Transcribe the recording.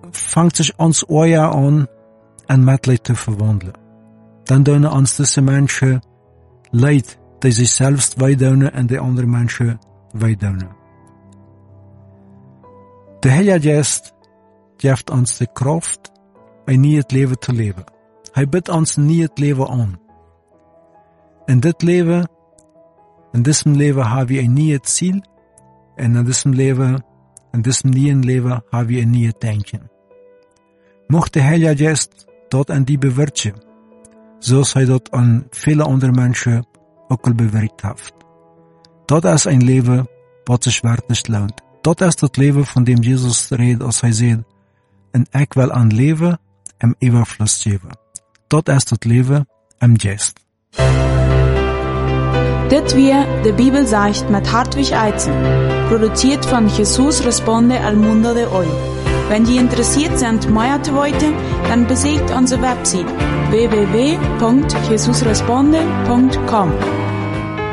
fängt sich uns Ohr an, ein Mitleid zu verwandeln. Dann tun uns diese Menschen leid, die sich selbst wehtun und die anderen Menschen wehtun. Der Heilige Geist gibt uns die Kraft, ein neues Leben zu leben. Er bietet uns ein neues Leben an. In diesem Leben haben wir ein neues Ziel, und in diesem neuen Leben haben wir ein neues Denken. Mocht der Heilige Geist dort an die bewirken, so er dort an viele andere Menschen auch bewirkt hat. Dort ist ein Leben, was sich wirklich lohnt. Dort ist das Leben, von dem Jesus redet, als er sagt, und ich will ein Leben im Überfluss geben. Dort ist das Leben im Geist. Dit weer de Bibel sagt mit Hartwig Eizen, produziert von Jesus Responde al Mundo de Hoy. Wenn Sie interessiert sind, mehr zu wissen, dann besucht unsere Website www.jesusresponde.com.